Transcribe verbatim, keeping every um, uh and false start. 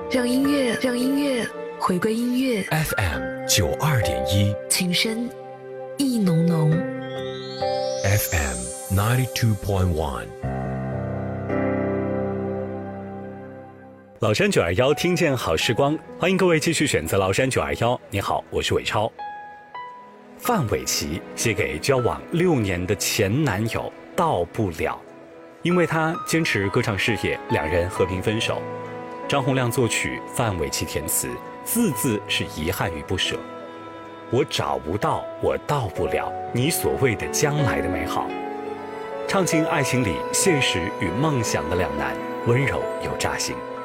让音乐，让音乐回归音乐。 F M 九二点一， 情深意浓浓。 F M ninety two point one。 老山九二幺，听见好时光，欢迎各位继续选择崂山九二幺。你好，我是伟超。范玮琪写给交往六年的前男友到不了，因为他坚持歌唱事业，两人和平分手。张洪量作曲，范玮琪填词，字字是遗憾与不舍。我找不到，我到不了你所谓的将来的美好，唱尽爱情里现实与梦想的两难，温柔又扎心。